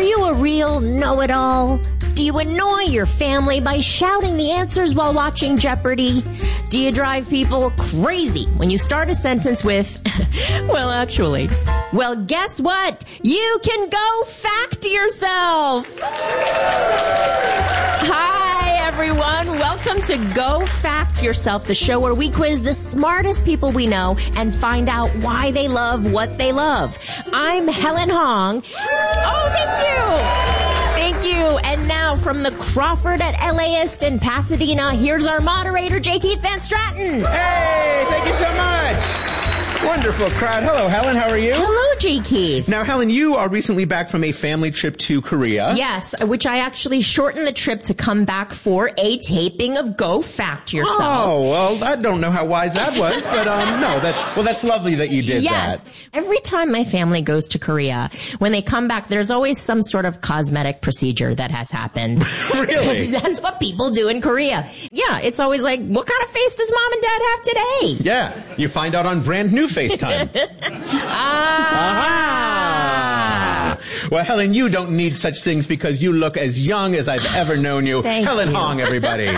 you a real know-it-all? Do you annoy your family by shouting the answers while watching Jeopardy? Do you drive people crazy when you start a sentence with, well, actually? Well, guess what? You can go fact yourself! Hi, everyone. Welcome to Go Fact Yourself, the show where we quiz the smartest people we know and find out why they love what they love. I'm Helen Hong. Oh, thank you. Thank you. And now from the Crawford at LAist in Pasadena, here's our moderator, J. Keith Van Stratton. Hey, thank you so much. Wonderful crowd. Hello, Helen. How are you? Hello, J. Keith. Now, Helen, you are recently back from a family trip to Korea. Yes, which I actually shortened the trip to come back for a taping of Go Fact Yourself. Oh, well, I don't know how wise that was, but no, that's lovely that you did that. Every time my family goes to Korea, when they come back, there's always some sort of cosmetic procedure that has happened. Really? That's what people do in Korea. Yeah, it's always like, what kind of face does mom and dad have today? Yeah, you find out on brand new FaceTime. Well, Helen, you don't need such things because you look as young as I've ever known you. Helen Hong, everybody.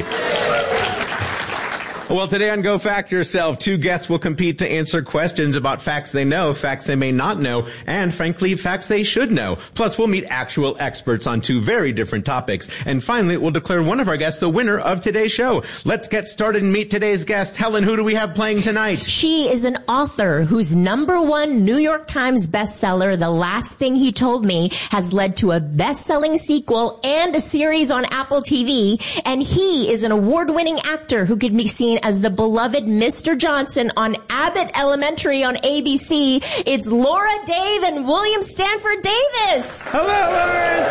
Well, today on Go Fact Yourself, two guests will compete to answer questions about facts they know, facts they may not know, and frankly, facts they should know. Plus, we'll meet actual experts on two very different topics. And finally, we'll declare one of our guests the winner of today's show. Let's get started and meet today's guest. Helen, who do we have playing tonight? She is an author whose #1 New York Times bestseller, The Last Thing He Told Me, has led to a best-selling sequel and a series on Apple TV. And he is an award-winning actor who can be seen as the beloved Mr. Johnson on Abbott Elementary on ABC. It's Laura Dave and William Stanford Davis. Hello, Laura and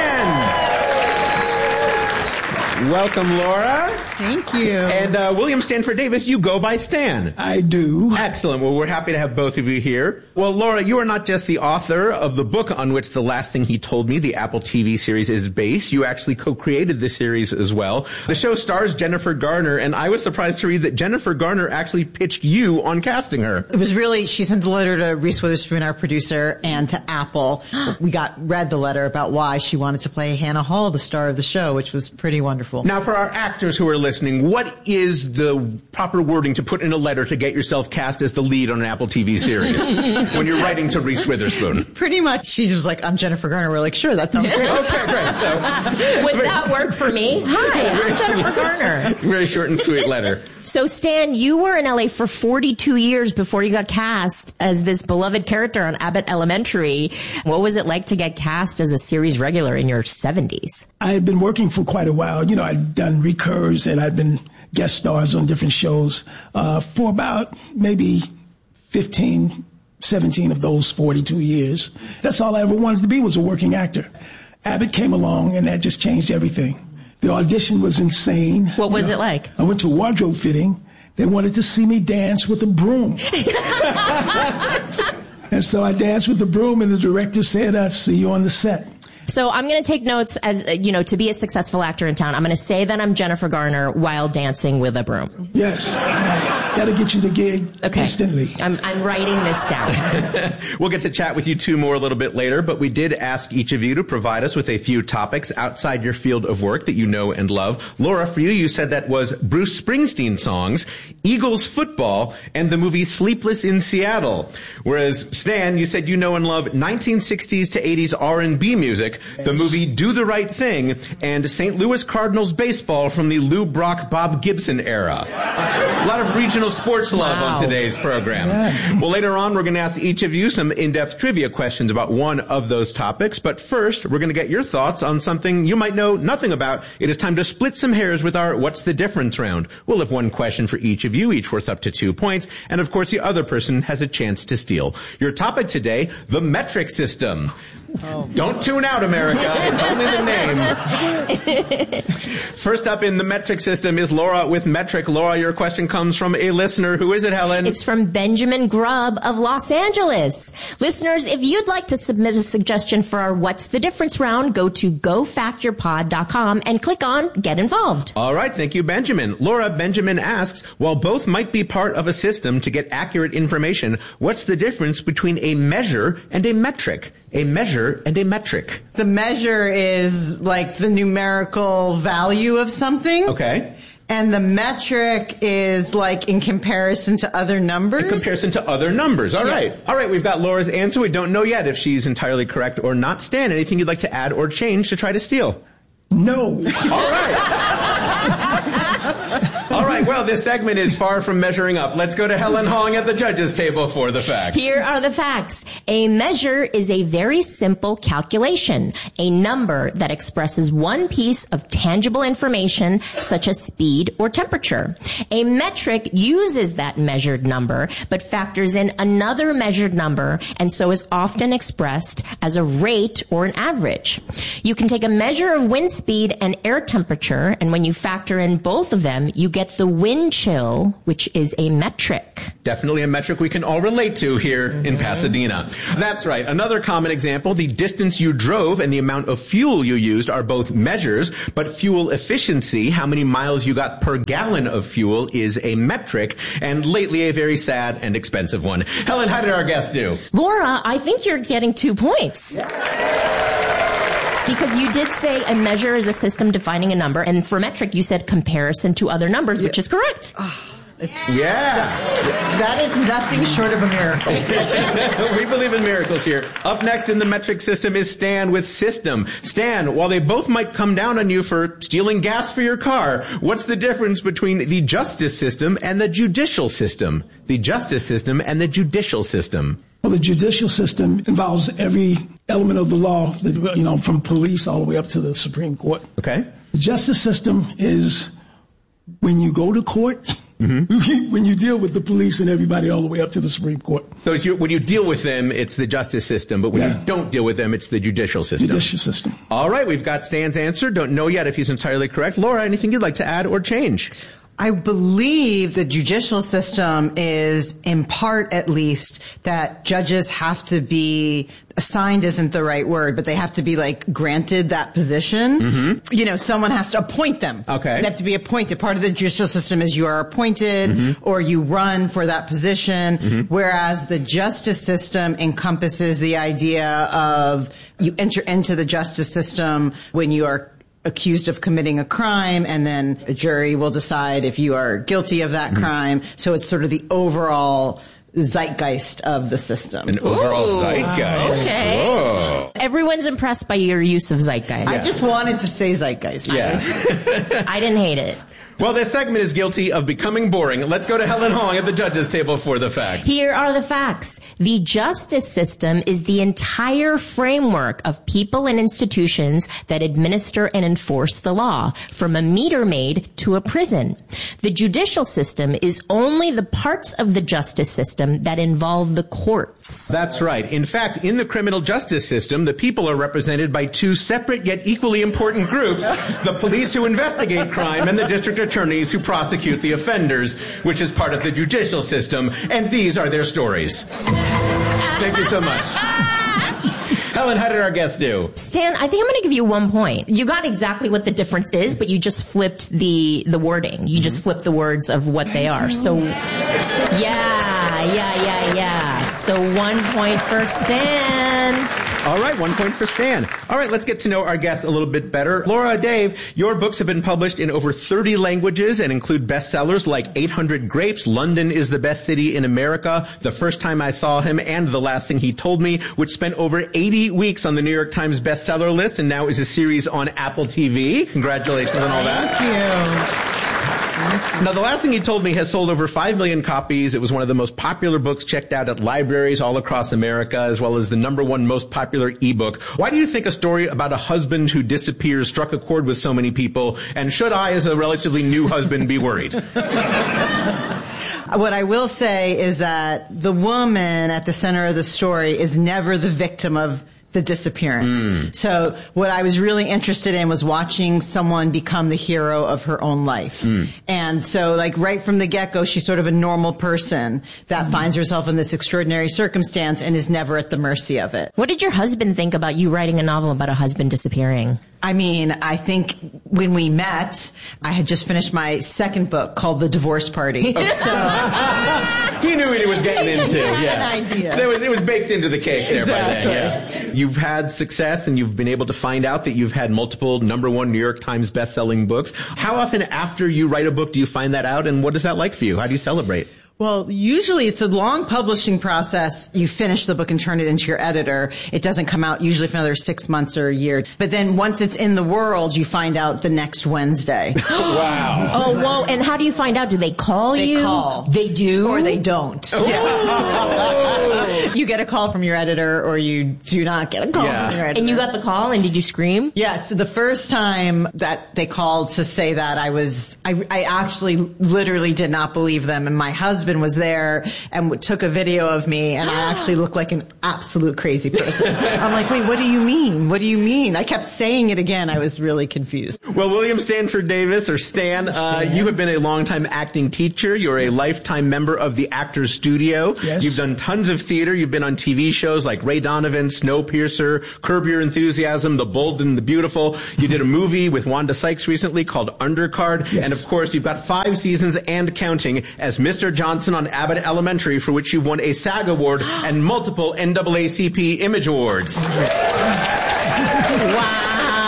Stan. Welcome, Laura. Thank you. And William Stanford Davis, you go by Stan. I do. Excellent. Well, we're happy to have both of you here. Well, Laura, you are not just the author of the book on which The Last Thing He Told Me, the Apple TV series, is based. You actually co-created the series as well. The show stars Jennifer Garner, and I was surprised to read that Jennifer Garner actually pitched you on casting her. It was really, she sent the letter to Reese Witherspoon, our producer, and to Apple. We read the letter about why she wanted to play Hannah Hall, the star of the show, which was pretty wonderful. Now, for our actors who are listening, what is the proper wording to put in a letter to get yourself cast as the lead on an Apple TV series when you're writing to Reese Witherspoon? Pretty much, she was like, I'm Jennifer Garner. We're like, sure, that sounds great. Okay, great. So, would that work for me? Hi, I'm Jennifer Garner. Very short and sweet letter. So, Stan, you were in LA for 42 years before you got cast as this beloved character on Abbott Elementary. What was it like to get cast as a series regular in your 70s? I had been working for quite a while. You know, I'd done recurs and I'd been guest stars on different shows for about maybe 15, 17 of those 42 years. That's all I ever wanted to be, was a working actor. Abbott came along and that just changed everything. The audition was insane. What was it like? I went to a wardrobe fitting. They wanted to see me dance with a broom. And so I danced with the broom, and the director said, I'll see you on the set. So I'm going to take notes as, to be a successful actor in town. I'm going to say that I'm Jennifer Garner while dancing with a broom. Yes. That'll get you the gig instantly. I'm writing this down. We'll get to chat with you two more a little bit later, but we did ask each of you to provide us with a few topics outside your field of work that you know and love. Laura, for you said that was Bruce Springsteen songs, Eagles football, and the movie Sleepless in Seattle. Whereas Stan, you said you know and love 1960s to 80s R&B music, the movie Do the Right Thing, and St. Louis Cardinals baseball from the Lou Brock, Bob Gibson era. A lot of regional sports love on today's program. Yeah. Well, later on, we're going to ask each of you some in-depth trivia questions about one of those topics. But first, we're going to get your thoughts on something you might know nothing about. It is time to split some hairs with our What's the Difference round. We'll have one question for each of you, each worth up to 2 points. And of course, the other person has a chance to steal. Your topic today, the metric system. Oh, don't tune out, America. It's only the name. First up in the metric system is Laura with metric. Laura, your question comes from a listener. Who is it, Helen? It's from Benjamin Grubb of Los Angeles. Listeners, if you'd like to submit a suggestion for our What's the Difference round, go to gofactyourpod.com and click on Get Involved. All right. Thank you, Benjamin. Laura, Benjamin asks, while both might be part of a system to get accurate information, what's the difference between a measure and a metric? a measure and a metric? The measure is like the numerical value of something. Okay. And the metric is like in comparison to other numbers? In comparison to other numbers. All right. All right, we've got Laura's answer. We don't know yet if she's entirely correct or not. Stan, anything you'd like to add or change to try to steal? No. All right. All right, well, this segment is far from measuring up. Let's go to Helen Hong at the judges' table for the facts. Here are the facts. A measure is a very simple calculation, a number that expresses one piece of tangible information, such as speed or temperature. A metric uses that measured number, but factors in another measured number, and so is often expressed as a rate or an average. You can take a measure of wind speed and air temperature, and when you factor in both of them, you get the wind chill, which is a metric. Definitely a metric we can all relate to here in Pasadena. That's right. Another common example, the distance you drove and the amount of fuel you used are both measures, but fuel efficiency, how many miles you got per gallon of fuel, is a metric, and lately a very sad and expensive one. Helen, how did our guest do? Laura, I think you're getting 2 points. Because you did say a measure is a system defining a number, and for metric you said comparison to other numbers, which is correct. Yeah. That is nothing short of a miracle. We believe in miracles here. Up next in the metric system is Stan with System. Stan, while they both might come down on you for stealing gas for your car, what's the difference between the justice system and the judicial system? The justice system and the judicial system. Well, the judicial system involves every element of the law, from police all the way up to the Supreme Court. Okay. The justice system is when you go to court, when you deal with the police and everybody all the way up to the Supreme Court. So when you deal with them, it's the justice system, but when you don't deal with them, it's the judicial system. Judicial system. All right, we've got Stan's answer. Don't know yet if he's entirely correct. Laura, anything you'd like to add or change? I believe the judicial system is, in part at least, that judges have to be, assigned isn't the right word, but they have to be granted that position. Someone has to appoint them. Okay. They have to be appointed. Part of the judicial system is you are appointed or you run for that position, whereas the justice system encompasses the idea of you enter into the justice system when you are accused of committing a crime, and then a jury will decide if you are guilty of that crime. So it's sort of the overall zeitgeist of the system. An overall zeitgeist. Okay. Whoa. Everyone's impressed by your use of zeitgeist. I just wanted to say zeitgeist. Yes. I didn't hate it. Well, this segment is guilty of becoming boring. Let's go to Helen Hong at the judges' table for the facts. Here are the facts. The justice system is the entire framework of people and institutions that administer and enforce the law, from a meter maid to a prison. The judicial system is only the parts of the justice system that involve the courts. That's right. In fact, in the criminal justice system, the people are represented by two separate yet equally important groups, the police who investigate crime and the district attorneys who prosecute the offenders, which is part of the judicial system, and these are their stories. Thank you so much. Helen, how did our guest do? Stan, I think I'm going to give you 1 point. You got exactly what the difference is, but you just flipped the wording. You just flipped the words of what they are. So, yeah. So 1 point for Stan. All right, 1 point for Stan. All right, let's get to know our guest a little bit better. Laura, Dave, your books have been published in over 30 languages and include bestsellers like 800 Grapes, London is the Best City in America, The First Time I Saw Him, and The Last Thing He Told Me, which spent over 80 weeks on the New York Times bestseller list and now is a series on Apple TV. Congratulations on all that. Thank you. Now, The Last Thing He Told Me has sold over 5 million copies. It was one of the most popular books checked out at libraries all across America, as well as the #1 most popular ebook. Why do you think a story about a husband who disappears struck a chord with so many people? And should I, as a relatively new husband, be worried? What I will say is that the woman at the center of the story is never the victim of the disappearance. So what I was really interested in was watching someone become the hero of her own life. And so right from the get-go, she's sort of a normal person that finds herself in this extraordinary circumstance and is never at the mercy of it. What did your husband think about you writing a novel about a husband disappearing? I mean, I think when we met, I had just finished my second book called The Divorce Party. So He knew what he was getting into. Yeah. An idea. It was baked into the cake there Exactly. by then. Yeah. You've had success and you've been able to find out that you've had multiple #1 New York Times best-selling books. How often after you write a book do you find that out, and what is that like for you? How do you celebrate? Well, usually it's a long publishing process. You finish the book and turn it into your editor. It doesn't come out usually for another 6 months or a year. But then once it's in the world, you find out the next Wednesday. Wow. Oh, whoa. And how do you find out? Do they call you? They call. They do? Or they don't. Yeah. You get a call from your editor or you do not get a call from your editor. And you got the call and did you scream? Yeah, so the first time that they called to say that, I actually literally did not believe them, and my husband was there and took a video of me, and I actually looked like an absolute crazy person. I'm like, wait, what do you mean? What do you mean? I kept saying it again. I was really confused. Well, William Stanford Davis, or Stan, you have been a longtime acting teacher. You're a lifetime member of the Actors Studio. Yes. You've done tons of theater. You've been on TV shows like Ray Donovan, Snowpiercer, Curb Your Enthusiasm, The Bold and the Beautiful. You did a movie with Wanda Sykes recently called Undercard. Yes. And of course, you've got 5 seasons and counting as Mr. Johnson on Abbott Elementary, for which you've won a SAG Award and multiple NAACP Image Awards. Wow.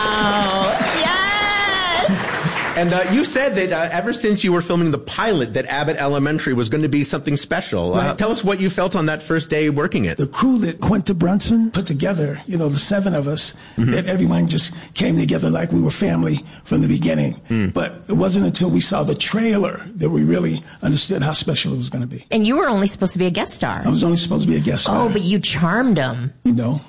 Yes! And you said that ever since you were filming the pilot that Abbott Elementary was going to be something special. Right. Tell us what you felt on that first day working it. The crew that Quinta Brunson put together, the 7 of us, that everyone just came together like we were family from the beginning. But it wasn't until we saw the trailer that we really understood how special it was going to be. And you were only supposed to be a guest star. I was only supposed to be a guest star. Oh, but you charmed them. No,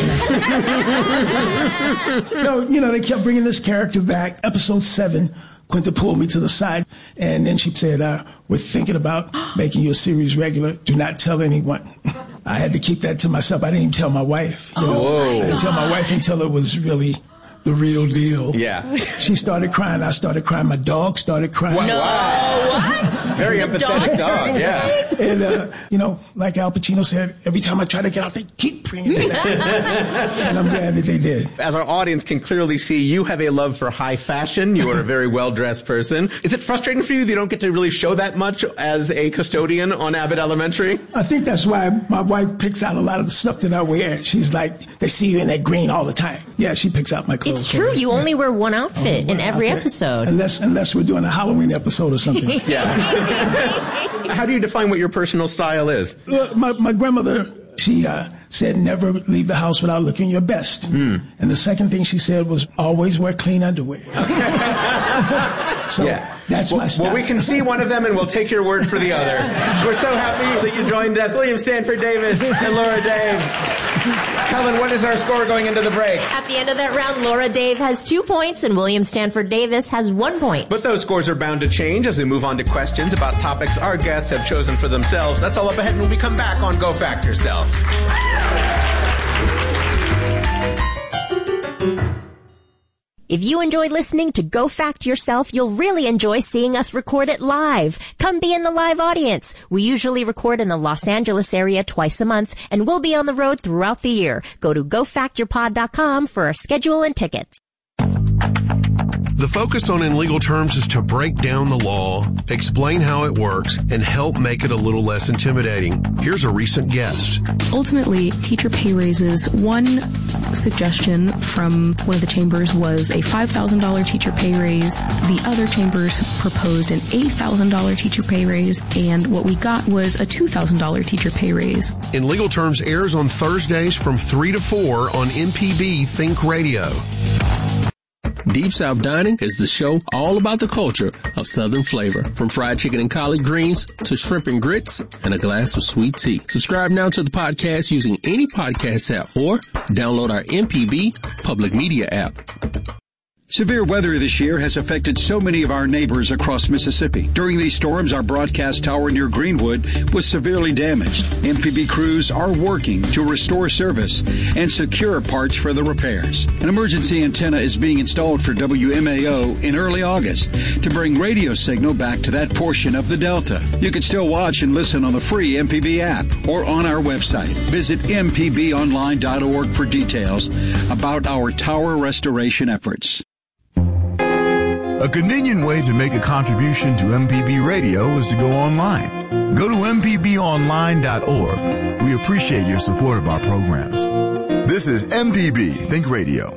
they kept bringing this character back. Episode 7, Quinta pulled me to the side, and then she said, we're thinking about making you a series regular. Do not tell anyone. I had to keep that to myself. I didn't even tell my wife. I didn't tell my wife until it was really the real deal. Yeah. She started crying. I started crying. My dog started crying. Wow. What? Very empathetic dog, yeah. And, like Al Pacino said, every time I try to get out, they keep bringing it back. And I'm glad that they did. As our audience can clearly see, you have a love for high fashion. You are a very well-dressed person. Is it frustrating for you that you don't get to really show that much as a custodian on Abbott Elementary? I think that's why my wife picks out a lot of the stuff that I wear. She's like, they see you in that green all the time. Yeah, she picks out my clothes. It's true. You only wear one outfit in every episode. Unless we're doing a Halloween episode or something. Yeah. How do you define what your personal style is? My grandmother, she said, never leave the house without looking your best. And the second thing she said was, always wear clean underwear. So that's my style. Well, we can see one of them and we'll take your word for the other. We're so happy that you joined us. William Stanford Davis and Laura Dave. Helen, what is our score going into the break? At the end of that round, Laura Dave has 2 points and William Stanford Davis has 1 point. But those scores are bound to change as we move on to questions about topics our guests have chosen for themselves. That's all up ahead when we come back on Go Fact Yourself. If you enjoyed listening to Go Fact Yourself, you'll really enjoy seeing us record it live. Come be in the live audience. We usually record in the Los Angeles area twice a month, and we'll be on the road throughout the year. Go to GoFactYourPod.com for our schedule and tickets. The focus on In Legal Terms is to break down the law, explain how it works, and help make it a little less intimidating. Here's a recent guest. Ultimately, teacher pay raises. One suggestion from one of the chambers was a $5,000 teacher pay raise. The other chambers proposed an $8,000 teacher pay raise, and what we got was a $2,000 teacher pay raise. In Legal Terms airs on Thursdays from 3 to 4 on MPB Think Radio. Deep South Dining is the show all about the culture of Southern flavor, from fried chicken and collard greens to shrimp and grits and a glass of sweet tea. Subscribe now to the podcast using any podcast app or download our MPB Public Media app. Severe weather this year has affected so many of our neighbors across Mississippi. During these storms, our broadcast tower near Greenwood was severely damaged. MPB crews are working to restore service and secure parts for the repairs. An emergency antenna is being installed for WMAO in early August to bring radio signal back to that portion of the Delta. You can still watch and listen on the free MPB app or on our website. Visit mpbonline.org for details about our tower restoration efforts. A convenient way to make a contribution to MPB Radio is to go online. Go to mpbonline.org. We appreciate your support of our programs. This is MPB Think Radio.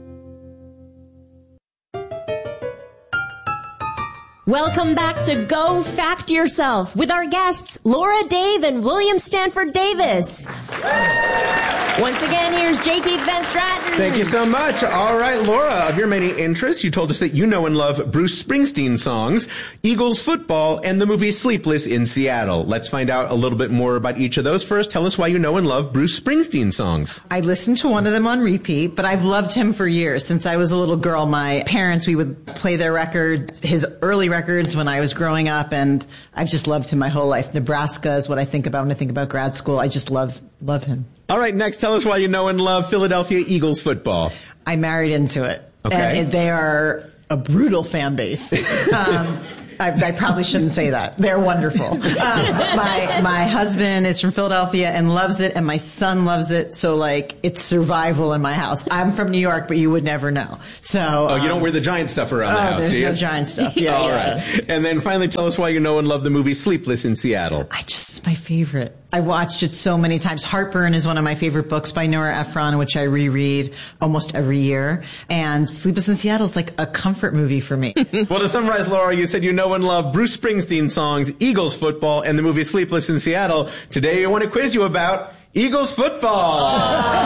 Welcome back to Go Fact Yourself with our guests, Laura Dave and William Stanford Davis. Once again, here's J.P. Van Stratton. Thank you so much. All right, Laura, of your many interests, you told us that you know and love Bruce Springsteen songs, Eagles football, and the movie Sleepless in Seattle. Let's find out a little bit more about each of those. First, tell us why you know and love Bruce Springsteen songs. I listened to one of them on repeat, but I've loved him for years. Since I was a little girl, my parents, we would play their records, his early records when I was growing up, and I've just loved him my whole life. Nebraska is what I think about when I think about grad school. I just love him. All right, next, tell us why you know and love Philadelphia Eagles football. I married into it. Okay. And they are a brutal fan base. I probably shouldn't say that. They're wonderful. My husband is from Philadelphia and loves it, and my son loves it. So, it's survival in my house. I'm from New York, but you would never know. So, you don't wear the Giant stuff around the house, do you? There's no Giant stuff. Yeah. All right. And then finally, tell us why you know and love the movie Sleepless in Seattle. It's my favorite. I watched it so many times. Heartburn is one of my favorite books by Nora Ephron, which I reread almost every year. And Sleepless in Seattle is like a comfort movie for me. Well, to summarize, Laura, you said you know and love Bruce Springsteen songs, Eagles football, and the movie Sleepless in Seattle. Today, I want to quiz you about Eagles football.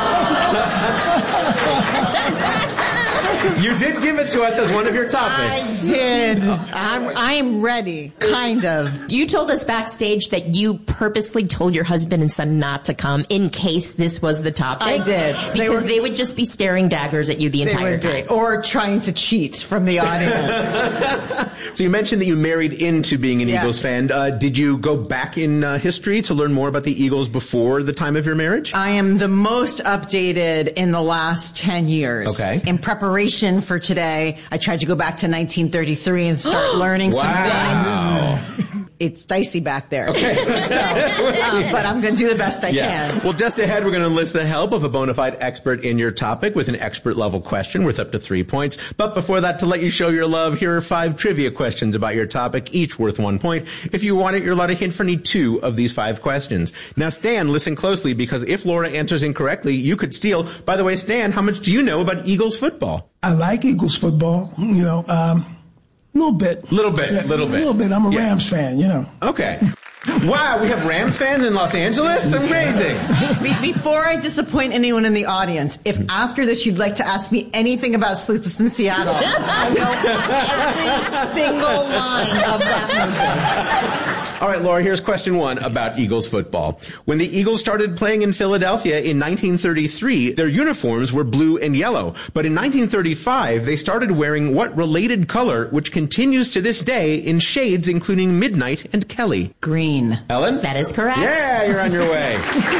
You did give it to us as one of your topics. I did. I am ready, kind of. You told us backstage that you purposely told your husband and son not to come in case this was the topic. I did. Because they would just be staring daggers at you the entire time. Or trying to cheat from the audience. So you mentioned that you married into being an Eagles fan. Did you go back in history to learn more about the Eagles before the time of your marriage? I am the most updated in the last 10 years. Okay. In preparation for today, I tried to go back to 1933 and start learning some things. It's dicey back there. Okay. But I'm going to do the best I can. Well, just ahead, we're going to enlist the help of a bona fide expert in your topic with an expert level question worth up to 3 points. But before that, to let you show your love, here are 5 trivia questions about your topic, each worth 1 point. If you want it, you're allowed a hint for any 2 of these 5 questions. Now, Stan, listen closely, because if Laura answers incorrectly, you could steal. By the way, Stan, how much do you know about Eagles football? I like Eagles football, little bit. Little bit. I'm a Rams fan, Okay. Wow, we have Rams fans in Los Angeles? Amazing. Before I disappoint anyone in the audience, if after this you'd like to ask me anything about Sleepless in Seattle, I know every single line of that movie. All right, Laura, here's question 1 about Eagles football. When the Eagles started playing in Philadelphia in 1933, their uniforms were blue and yellow. But in 1935, they started wearing what related color, which continues to this day in shades including midnight and Kelly? Green. Ellen? That is correct. Yeah, you're on your way.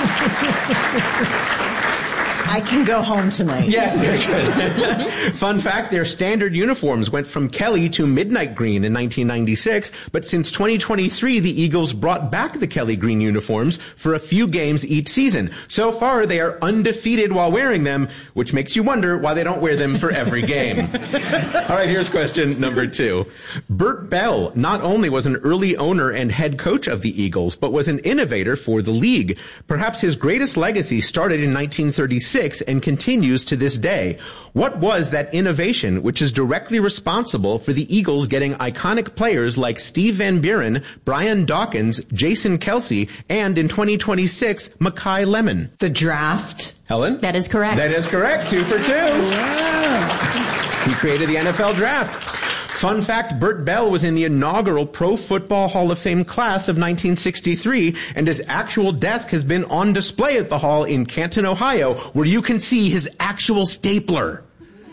I can go home tonight. Yes, very good. Fun fact, their standard uniforms went from Kelly to midnight green in 1996, but since 2023, the Eagles brought back the Kelly green uniforms for a few games each season. So far, they are undefeated while wearing them, which makes you wonder why they don't wear them for every game. All right, here's question number 2. Bert Bell not only was an early owner and head coach of the Eagles, but was an innovator for the league. Perhaps his greatest legacy started in 1936 and continues to this day. What was that innovation which is directly responsible for the Eagles getting iconic players like Steve Van Buren, Brian Dawkins, Jason Kelsey, and in 2026, Makai Lemon? The draft. Helen? That is correct. That is correct. 2 for 2. Wow. He created the NFL draft. Fun fact, Bert Bell was in the inaugural Pro Football Hall of Fame class of 1963, and his actual desk has been on display at the hall in Canton, Ohio, where you can see his actual stapler.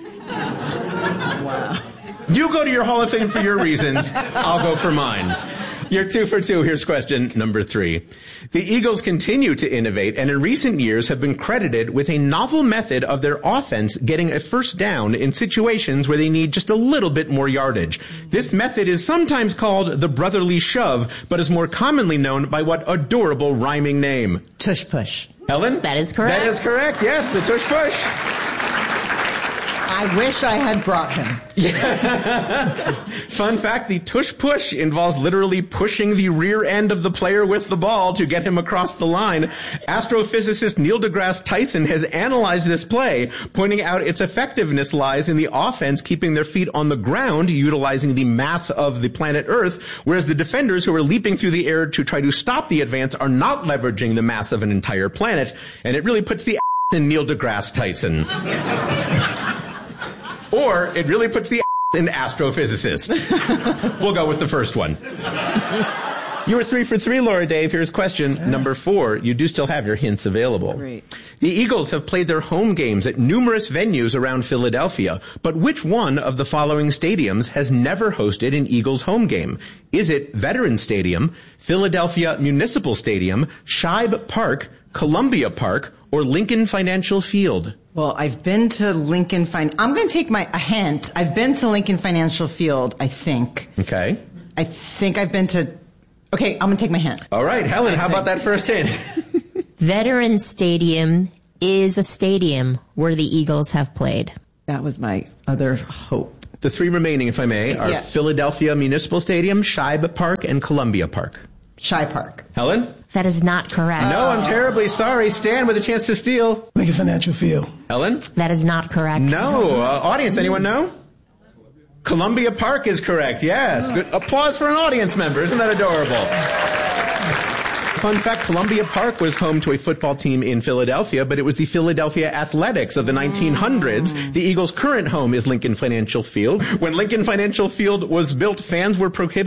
Wow. You go to your Hall of Fame for your reasons. I'll go for mine. You're 2 for 2. Here's question number 3. The Eagles continue to innovate and in recent years have been credited with a novel method of their offense getting a first down in situations where they need just a little bit more yardage. This method is sometimes called the brotherly shove, but is more commonly known by what adorable rhyming name? Tush push. Helen? That is correct. That is correct. Yes, the tush push. I wish I had brought him. Fun fact, the tush push involves literally pushing the rear end of the player with the ball to get him across the line. Astrophysicist Neil deGrasse Tyson has analyzed this play, pointing out its effectiveness lies in the offense keeping their feet on the ground, utilizing the mass of the planet Earth, whereas the defenders who are leaping through the air to try to stop the advance are not leveraging the mass of an entire planet, and it really puts the ass in Neil deGrasse Tyson. Or it really puts the ass in astrophysicist. We'll go with the first one. You were 3 for 3, Laura Dave. Here's question number 4. You do still have your hints available. Great. The Eagles have played their home games at numerous venues around Philadelphia, but which one of the following stadiums has never hosted an Eagles home game? Is it Veterans Stadium, Philadelphia Municipal Stadium, Shibe Park, Columbia Park, or Lincoln Financial Field? Well, I've been to Lincoln I'm going to take a hint. I've been to Lincoln Financial Field, I think. Okay. I think I've been to... Okay, I'm going to take my hint. All right, Helen, how about that first hint? Veterans Stadium is a stadium where the Eagles have played. That was my other hope. The 3 remaining, if I may, are Yes. Philadelphia Municipal Stadium, Shibe Park, and Columbia Park. Shibe Park. Helen? That is not correct. No, I'm terribly sorry. Stan with a chance to steal. Lincoln Financial Field. Helen? That is not correct. No. Audience, anyone know? Columbia Park is correct, yes. Good. Applause for an audience member. Isn't that adorable? Fun fact, Columbia Park was home to a football team in Philadelphia, but it was the Philadelphia Athletics of the 1900s. The Eagles' current home is Lincoln Financial Field. When Lincoln Financial Field was built, fans were prohibited